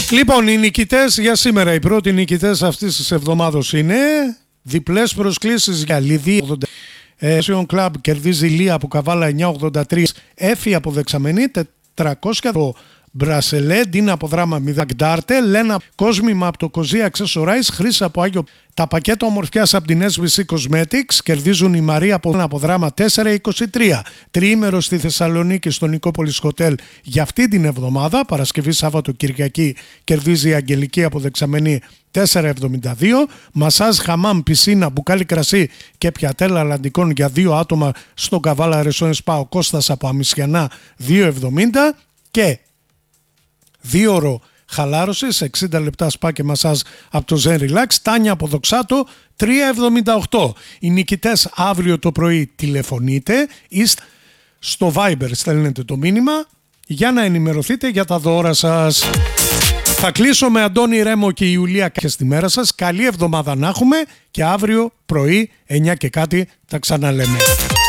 Λοιπόν, οι νικητές για σήμερα, οι πρώτοι νικητές αυτής της εβδομάδος είναι διπλές προσκλήσεις για Λιδία 80. Club κερδίζει Λία από Καβάλα 983, Έφη από Δεξαμενή 400, Μπρασελέ, Ντίνα από Δράμα 0, Γκντάρτε, Λένα Κόσμημα από το Κοζία Accessorize, Χρύσα από Άγιο. Τα πακέτα ομορφιάς από την SVC Cosmetics κερδίζουν η Μαρία από Δράμα 423. Τριήμερο στη Θεσσαλονίκη στο Νικόπολης Hotel για αυτή την εβδομάδα, Παρασκευή, Σάββατο, Κυριακή, κερδίζει η Αγγελική από Δεξαμενή 4,72. Μασάζ, χαμάμ, πισίνα, μπουκάλι κρασί και πιατέλα αλλαντικών για 2 άτομα στο Καβάλα Ρεσόν Σπα, ο Κώστας από Αμισιανά 2,70. Και 2ωρο χαλάρωσης, 60 λεπτά σπα και μασάζ από το Zen Relax, Τάνια από Δοξάτο 3,78. Οι νικητές αύριο το πρωί τηλεφωνείτε ή στο Viber στέλνετε το μήνυμα για να ενημερωθείτε για τα δώρα σας. Θα κλείσω με Αντώνη Ρέμο και Ιουλία και στη μέρα σας. Καλή εβδομάδα να έχουμε και αύριο πρωί 9 και κάτι τα ξαναλέμε.